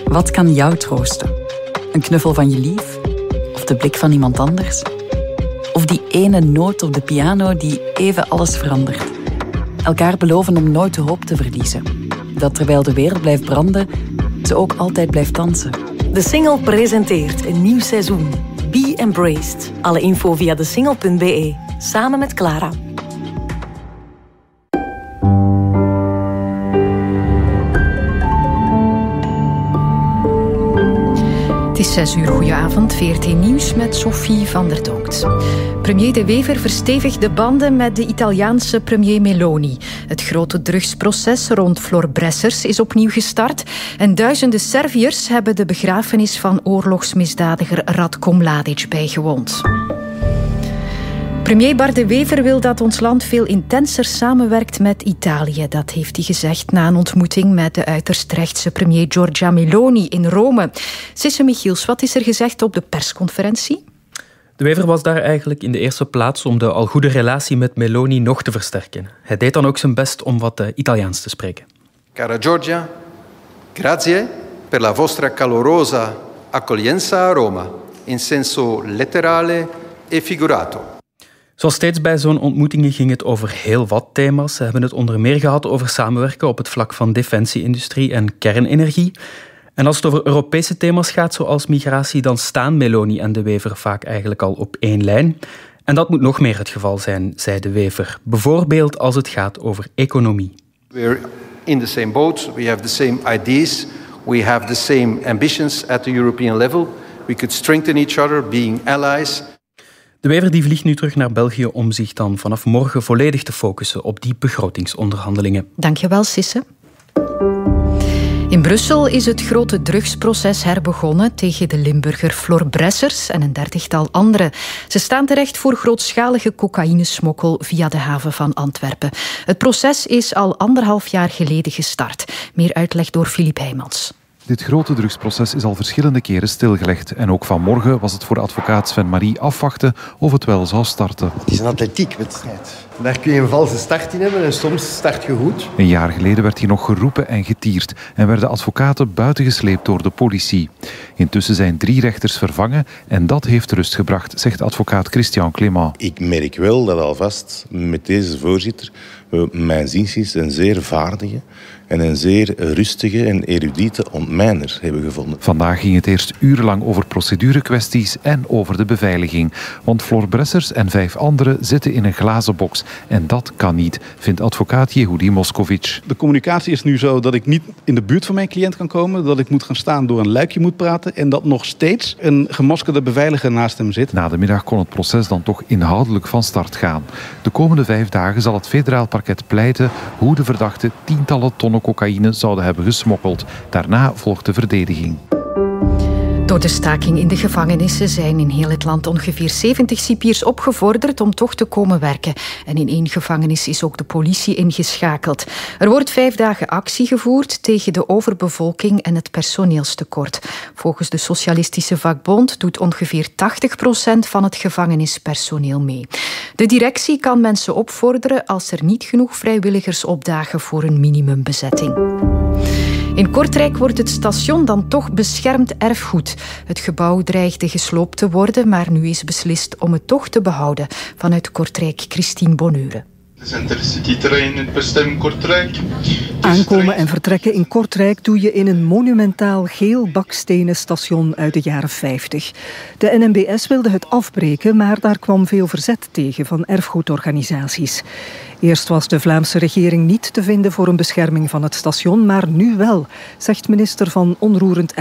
Wat kan jou troosten? Een knuffel van je lief? Of de blik van iemand anders? Of die ene noot op de piano die even alles verandert? Elkaar beloven om nooit de hoop te verliezen. Dat terwijl de wereld blijft branden, ze ook altijd blijft dansen. De Singel presenteert een nieuw seizoen. Be Embraced. Alle info via desingel.be. Samen met Clara. Het is 6 uur, goedenavond, VRT Nieuws met Sophie van der Donkt. Premier De Wever verstevigt de banden met de Italiaanse premier Meloni. Het grote drugsproces rond Floor Bressers is opnieuw gestart en duizenden Serviërs hebben de begrafenis van oorlogsmisdadiger Ratko Mladic bijgewoond. Premier Bart De Wever wil dat ons land veel intenser samenwerkt met Italië. Dat heeft hij gezegd na een ontmoeting met de uiterst rechtse premier Giorgia Meloni in Rome. Sisse Michiels, wat is er gezegd op de persconferentie? De Wever was daar eigenlijk in de eerste plaats om de al goede relatie met Meloni nog te versterken. Hij deed dan ook zijn best om wat Italiaans te spreken. Cara Giorgia, grazie per la vostra calorosa accoglienza a Roma, in senso letterale e figurato. Zoals steeds bij zo'n ontmoetingen ging het over heel wat thema's. Ze hebben het onder meer gehad over samenwerken op het vlak van defensie-industrie en kernenergie. En als het over Europese thema's gaat, zoals migratie, dan staan Meloni en De Wever vaak eigenlijk al op één lijn. En dat moet nog meer het geval zijn, zei De Wever. Bijvoorbeeld als het gaat over economie. We're in the same boat, we have the same ideas, we have the same ambitions at the European level. We could strengthen each other, being allies. De Wever die vliegt nu terug naar België om zich dan vanaf morgen volledig te focussen op die begrotingsonderhandelingen. Dankjewel, Sisse. In Brussel is het grote drugsproces herbegonnen tegen de Limburger Floor Bressers en een 30-tal anderen. Ze staan terecht voor grootschalige cocaïnesmokkel via de haven van Antwerpen. Het proces is al 1,5 jaar geleden gestart. Meer uitleg door Filip Heijmans. Dit grote drugsproces is al verschillende keren stilgelegd. En ook vanmorgen was het voor advocaat Sven Marie afwachten of het wel zou starten. Het is een atletiekwedstrijd. Daar kun je een valse start in hebben en soms start je goed. Een jaar geleden werd hier nog geroepen en getierd en werden advocaten buitengesleept door de politie. Intussen zijn 3 rechters vervangen en dat heeft rust gebracht, zegt advocaat Christian Clément. Ik merk wel dat alvast met deze voorzitter we mijn zinziens een zeer vaardige en een zeer rustige en erudite ontmijner hebben gevonden. Vandaag ging het eerst urenlang over procedurekwesties en over de beveiliging. Want Floor Bressers en 5 anderen zitten in een glazen box. En dat kan niet, vindt advocaat Yehudi Moscovic. De communicatie is nu zo dat ik niet in de buurt van mijn cliënt kan komen. Dat ik moet gaan staan, door een luikje moet praten. En dat nog steeds een gemaskerde beveiliger naast hem zit. Na de middag kon het proces dan toch inhoudelijk van start gaan. De komende 5 dagen zal het federaal parket pleiten hoe de verdachten tientallen tonnen cocaïne zouden hebben gesmokkeld. Daarna volgt de verdediging. Door de staking in de gevangenissen zijn in heel het land ongeveer 70 cipiers opgevorderd om toch te komen werken. En in 1 gevangenis is ook de politie ingeschakeld. Er wordt 5 dagen actie gevoerd tegen de overbevolking en het personeelstekort. Volgens de Socialistische Vakbond doet ongeveer 80% van het gevangenispersoneel mee. De directie kan mensen opvorderen als er niet genoeg vrijwilligers opdagen voor een minimumbezetting. In Kortrijk wordt het station dan toch beschermd erfgoed. Het gebouw dreigde gesloopt te worden, maar nu is beslist om het toch te behouden. Vanuit Kortrijk, Christine Bonneure. De Intercity-trein in bestemming Kortrijk. Aankomen en vertrekken in Kortrijk doe je in een monumentaal geel bakstenen station uit de jaren 50. De NMBS wilde het afbreken, maar daar kwam veel verzet tegen van erfgoedorganisaties. Eerst was de Vlaamse regering niet te vinden voor een bescherming van het station, maar nu wel, zegt minister van Onroerend